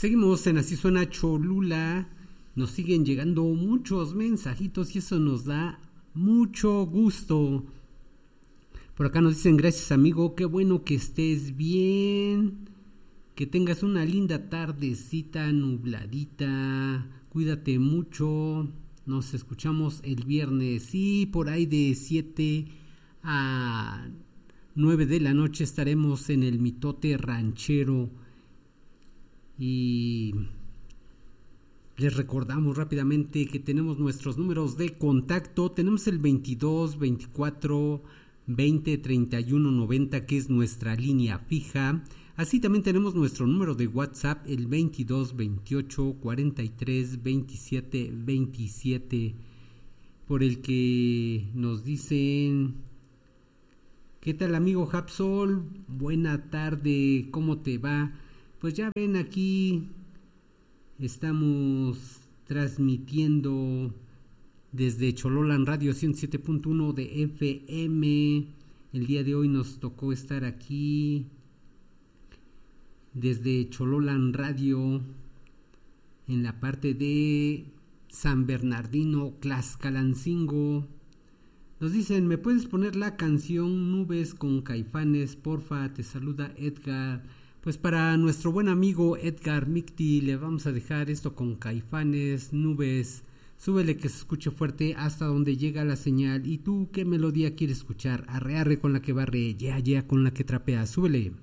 Seguimos en Así Suena Cholula. Nos siguen llegando muchos mensajitos y eso nos da mucho gusto. Por acá nos dicen: gracias, amigo, qué bueno que estés bien, que tengas una linda tardecita nubladita, cuídate mucho, nos escuchamos el viernes, sí, por ahí de 7 a 9 de la noche estaremos en el Mitote Ranchero. Y les recordamos rápidamente que tenemos nuestros números de contacto. Tenemos el 22 24 20 31 90, que es nuestra línea fija. Así también tenemos nuestro número de WhatsApp, el 22 28 43 27 27, por el que nos dicen: ¿qué tal, amigo Japsol? Buena tarde, ¿cómo te va? Pues ya ven, aquí estamos transmitiendo desde Chololan Radio 107.1 de FM. El día de hoy nos tocó estar aquí desde Chololan Radio en la parte de San Bernardino, Tlaxcalancingo. Nos dicen: ¿me puedes poner la canción Nubes con Caifanes, porfa? Te saluda Edgar. Pues para nuestro buen amigo Edgar Micti le vamos a dejar esto con Caifanes, Nubes. Súbele que se escuche fuerte hasta donde llega la señal. ¿Y tú qué melodía quieres escuchar? Arre arre con la que barre, ya con la que trapea. Súbele.